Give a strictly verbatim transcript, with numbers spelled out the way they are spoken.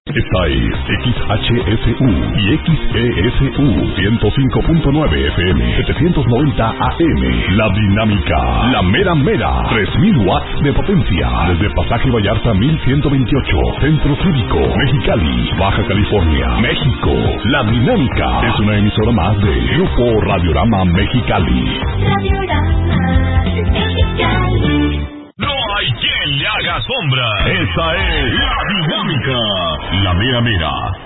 Esta es X H S U y X E S U ciento cinco punto nueve F M, setecientos noventa A M. La Dinámica, la mera mera, tres mil watts de potencia. Desde Pasaje Vallarta mil ciento veintiocho, Centro Cívico, Mexicali, Baja California, México. La Dinámica es una emisora más de Grupo Radiorama Mexicali. Radiorama Mexicali. No hay quien le haga sombra. Esta es La Dinámica, la mera mera,